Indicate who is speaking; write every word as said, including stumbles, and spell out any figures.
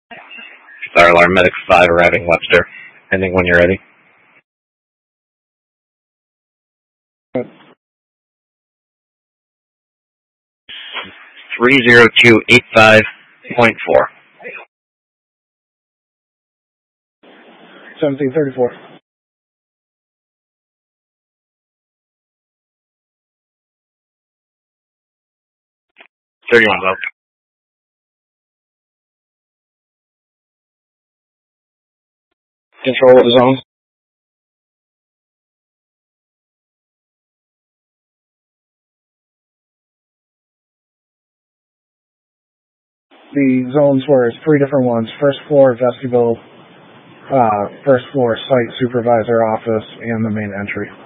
Speaker 1: Fire alarm medic five arriving Webster. Ending when you're ready. three zero two eight five point four.
Speaker 2: seventeen thirty-four.
Speaker 1: thirty-one low. Control of the zone.
Speaker 2: The zones were three different ones. First floor vestibule, uh, first floor site supervisor office, and the main entry.